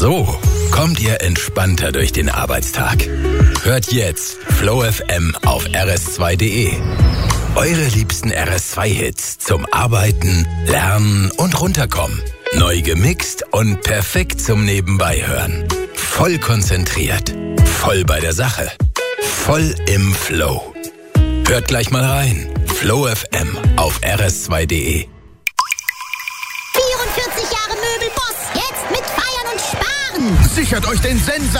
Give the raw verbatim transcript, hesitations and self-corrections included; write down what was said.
So kommt ihr entspannter durch den Arbeitstag. Hört jetzt Flow F M auf R S zwei Punkt D E. Eure liebsten R S zwei Hits zum Arbeiten, Lernen und Runterkommen. Neu gemixt und perfekt zum Nebenbeihören. Voll konzentriert, voll bei der Sache, voll im Flow. Hört gleich mal rein. Flow F M auf R S zwei Punkt D E. vierundvierzig Jahre Möbelboss, jetzt mit Feiern und Sparen. Sichert euch den Sensor